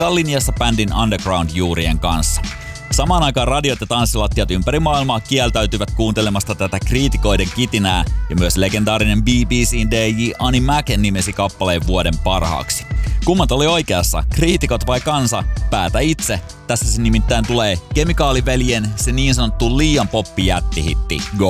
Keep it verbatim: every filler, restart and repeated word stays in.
linjassa bändin underground-juurien kanssa. Samaan aikaan radiot ja tanssilattiat ympäri maailmaa kieltäytyvät kuuntelemasta tätä kriitikoiden kitinää, ja myös legendaarinen B B C:n D J Annie Mac nimesi kappaleen vuoden parhaaksi. Kummat oli oikeassa, kriitikot vai kansa? Päätä itse. Tässä se nimittäin tulee Kemikaaliveljen se niin sanottu liian poppi jättihitti Go!